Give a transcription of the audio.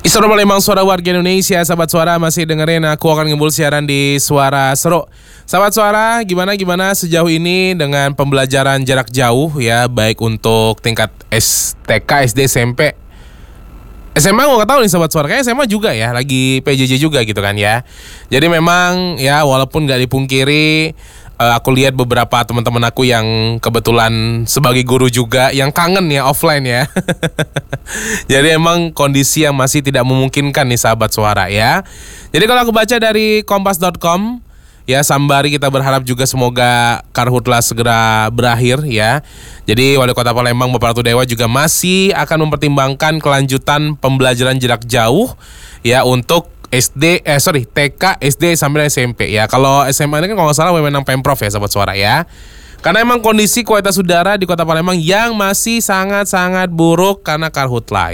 Suara Palembang, suara warga Indonesia. Sahabat Suara masih dengerin aku akan ngembul siaran di Suara Seru. Sahabat Suara, gimana sejauh ini dengan pembelajaran jarak jauh ya, baik untuk tingkat TK, SD, SMP, SMA gue gak tahu nih Sobat Suara, kayak SMA juga ya, lagi PJJ juga gitu kan ya. Jadi memang ya walaupun gak dipungkiri, aku lihat beberapa teman-teman aku yang kebetulan sebagai guru juga yang kangen ya offline ya. Jadi emang kondisi yang masih tidak memungkinkan nih Sahabat Suara ya. Jadi kalau aku baca dari kompas.com ya, sambari kita berharap juga semoga karhutlah segera berakhir ya. Jadi Wali Kota Palembang Bapak Ratu Dewa juga masih akan mempertimbangkan kelanjutan pembelajaran jarak jauh ya untuk TK, SD sampai SMP ya. Kalau SMA ini kan kalau nggak salah wewenang Pemprov ya Sobat Suara ya. Karena emang kondisi kualitas udara di Kota Palembang yang masih sangat-sangat buruk karena karhutlah.